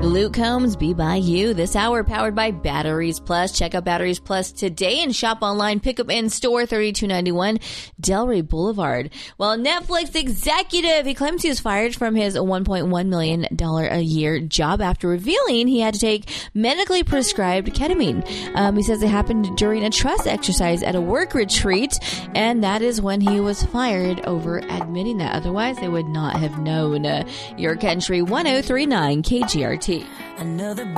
Luke Combs, Be By You. This hour powered by Batteries Plus. Check out Batteries Plus today and shop online. Pick up in store, 3291 Delray Boulevard. Well, Netflix executive, he claims he was fired from his $1.1 million a year job after revealing he had to take medically prescribed ketamine. He says it happened during a trust exercise at a work retreat, and that is when he was fired over admitting that. Otherwise, they would not have known. Your Country 1039 KGRT.